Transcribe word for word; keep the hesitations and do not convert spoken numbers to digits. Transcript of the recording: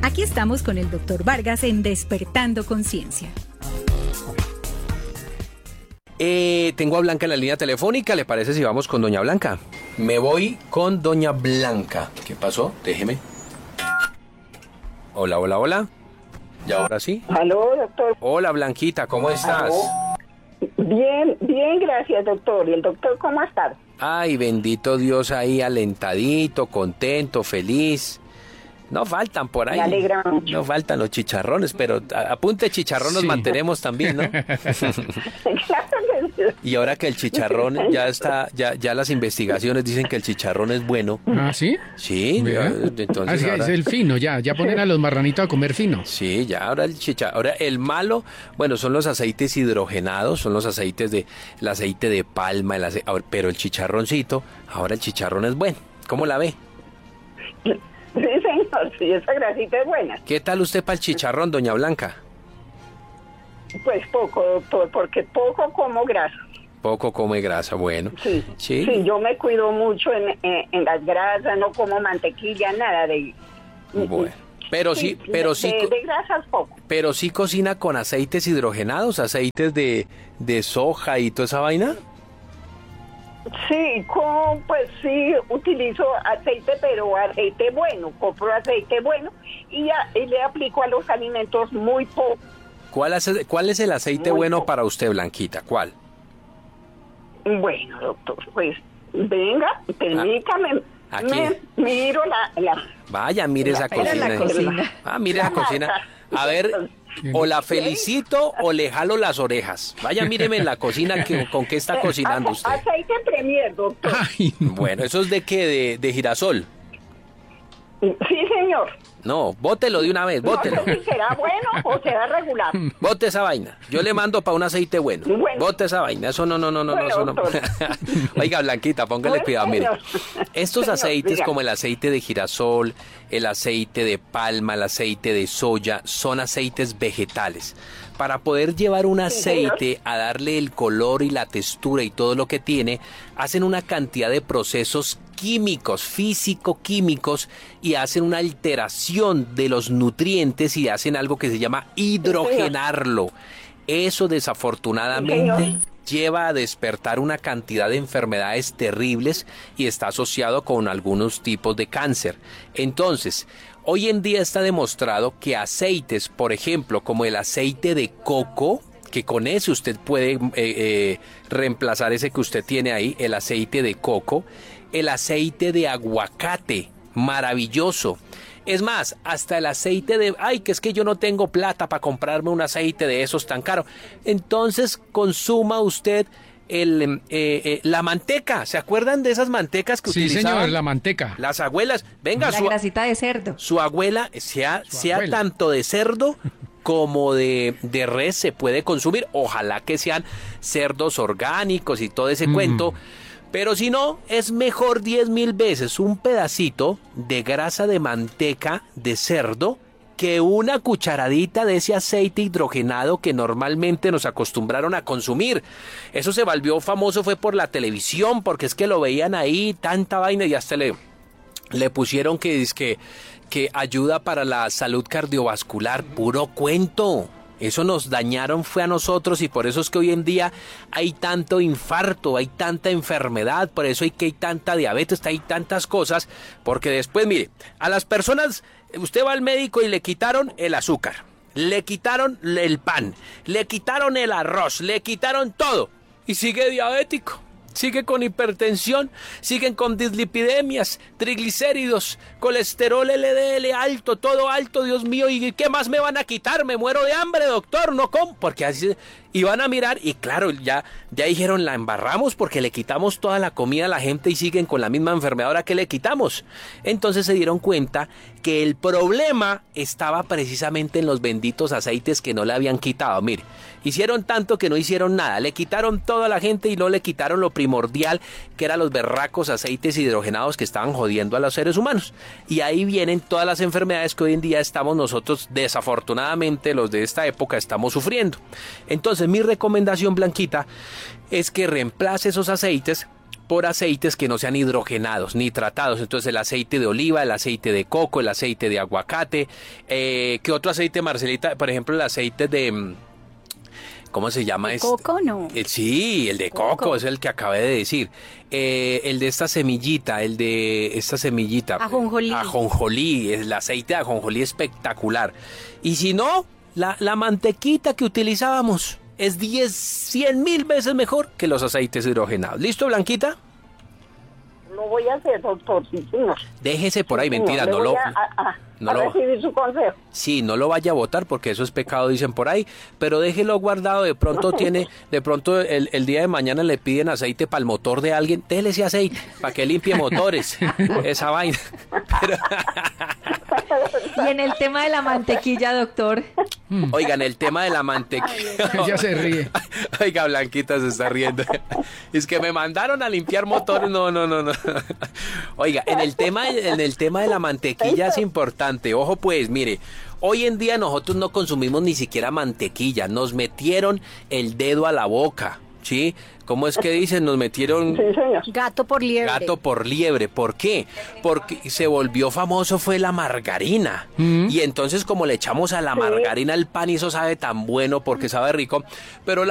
Aquí estamos con el doctor Vargas en Despertando Conciencia. Eh, tengo a Blanca en la línea telefónica. ¿Le parece si vamos con doña Blanca? Me voy con doña Blanca. ¿Qué pasó? Déjeme. Hola, hola, hola. ¿Y ahora sí? Aló, doctor. Hola, Blanquita, ¿cómo estás? Aló. Bien, bien, gracias, doctor. ¿Y el doctor cómo ha estado? Ay, bendito Dios, ahí alentadito, contento, feliz. No faltan por ahí. Me alegra mucho. No faltan los chicharrones, pero a, a punta de chicharrón nos Sí. mantenemos también, ¿no? Claro que sí. Y ahora que el chicharrón ya está, ya, ya las investigaciones dicen que el chicharrón es bueno. ¿Ah, sí? Sí, Vea. ya, entonces Así ahora- es el fino, ya, ya ponen a los marranitos a comer fino. Sí, ya ahora el chicharrón, ahora el malo, bueno, son los aceites hidrogenados, son los aceites de, el aceite de palma, el ace- ahora- pero el chicharroncito, ahora el chicharrón es bueno. ¿Cómo la ve? Sí, señor, sí, esa grasita es buena. ¿Qué tal usted para el chicharrón, doña Blanca? Pues poco, doctor, porque poco como grasa. Poco come grasa, bueno. Sí, Sí. sí, yo me cuido mucho en, en, en las grasas, no como mantequilla, nada de... Bueno. Pero sí, pero sí, De, de grasas poco. pero sí cocina con aceites hidrogenados, aceites de, de soja y toda esa vaina. Sí, con, pues sí, utilizo aceite, pero aceite bueno, compro aceite bueno y, ya, y le aplico a los alimentos muy poco. ¿Cuál, hace- cuál es el aceite Muy bueno poco. para usted, Blanquita? ¿Cuál? Bueno, doctor, pues venga, permítame, Aquí. me miro la... la Vaya, mire esa Mira cocina. la cocina. Ah, mire la cocina. A ver, o la felicito o le jalo las orejas. Vaya, míreme en la cocina que, con qué está cocinando usted. Aceite Premier, doctor. Ay, no. Bueno, ¿eso es de qué? ¿De, de girasol? Sí, señor. No, bótelo de una vez, No bótelo. sé si será bueno o será regular. Bote esa vaina. Yo le mando para un aceite bueno. Bueno. Bote esa vaina. Eso no, no, no, no, no, Bueno, eso no. doctor. Oiga, Blanquita, póngale Bueno, cuidado, mire. señor. Estos Señor, aceites diga. como el aceite de girasol, el aceite de palma, el aceite de soya, son aceites vegetales. Para poder llevar un aceite a darle el color y la textura y todo lo que tiene, hacen una cantidad de procesos químicos, físico-químicos, y hacen una alteración de los nutrientes y hacen algo que se llama hidrogenarlo. Eso desafortunadamente Señor. lleva a despertar una cantidad de enfermedades terribles y está asociado con algunos tipos de cáncer. Entonces, hoy en día está demostrado que aceites, por ejemplo, como el aceite de coco, que con ese usted puede eh, eh, reemplazar ese que usted tiene ahí, el aceite de coco, el aceite de aguacate, maravilloso. Es más, hasta el aceite de... Ay, que es que yo no tengo plata para comprarme un aceite de esos tan caro. Entonces, consuma usted el, eh, eh, la manteca. ¿Se acuerdan de esas mantecas que Sí, utilizaban señor, la manteca. las abuelas? Venga, La su, grasita de cerdo. su abuela, sea, Su sea abuela. tanto de cerdo como de, de res, se puede consumir. Ojalá que sean cerdos orgánicos y todo ese Mm. cuento. Pero si no, es mejor diez mil veces un pedacito de grasa de manteca de cerdo que una cucharadita de ese aceite hidrogenado que normalmente nos acostumbraron a consumir. Eso se volvió famoso fue por la televisión, porque es que lo veían ahí, tanta vaina, y hasta le, le pusieron que, es que, que ayuda para la salud cardiovascular. Puro cuento. Eso nos dañaron fue a nosotros y por eso es que hoy en día hay tanto infarto, hay tanta enfermedad, por eso hay que hay tanta diabetes, hay tantas cosas, porque después, mire, a las personas, usted va al médico y le quitaron el azúcar, le quitaron el pan, le quitaron el arroz, le quitaron todo y sigue diabético. Sigue con hipertensión, siguen con dislipidemias, triglicéridos, colesterol L D L alto, todo alto, Dios mío, ¿y qué más me van a quitar? Me muero de hambre, doctor, no como, porque así, y van a mirar, y claro, ya, ya dijeron, la embarramos porque le quitamos toda la comida a la gente y siguen con la misma enfermedad ahora que le quitamos. Entonces se dieron cuenta que el problema estaba precisamente en los benditos aceites que no le habían quitado. Mire, hicieron tanto que no hicieron nada, le quitaron todo a la gente y no le quitaron lo primordial, que eran los berracos aceites hidrogenados que estaban jodiendo a los seres humanos. Y ahí vienen todas las enfermedades que hoy en día estamos nosotros, desafortunadamente los de esta época, estamos sufriendo. Entonces mi recomendación, Blanquita, es que reemplace esos aceites por aceites que no sean hidrogenados ni tratados. Entonces el aceite de oliva, el aceite de coco, el aceite de aguacate. Eh, ¿Qué otro aceite, Marcelita? Por ejemplo, el aceite de... ¿Cómo se llama? ¿De coco no? El, sí, el de coco, Coco. es el que acabé de decir. Eh, el de esta semillita, el de esta semillita. Ajonjolí. Ajonjolí, el aceite de ajonjolí espectacular. Y si no, la, la mantequita que utilizábamos es diez, cien mil veces mejor que los aceites hidrogenados. ¿Listo, Blanquita? Lo voy a hacer, doctor, sí, señor. Déjese por ahí, Sí, mentira, señor, no le lo... voy a, a- no a lo- recibir su consejo. Sí, no lo vaya a votar porque eso es pecado, dicen por ahí, pero déjelo guardado, de pronto tiene, de pronto el, el día de mañana le piden aceite para el motor de alguien, déjele ese aceite para que limpie motores, esa vaina. Pero- Y en el tema de la mantequilla, doctor. oigan, el tema de la mantequilla. Ella se ríe. Oiga, Blanquita se está riendo. Es que me mandaron a limpiar motores. No, no, no, no. Oiga, en el tema, en el tema de la mantequilla es importante. Ojo, pues, mire. Hoy en día nosotros no consumimos ni siquiera mantequilla. Nos metieron el dedo a la boca, ¿sí? ¿Cómo es que dicen? Nos metieron... Sí, señor. Gato por liebre. Gato por liebre. ¿Por qué? Porque se volvió famoso fue la margarina. Y entonces como le echamos a la margarina al pan y eso sabe tan bueno porque sabe rico, pero la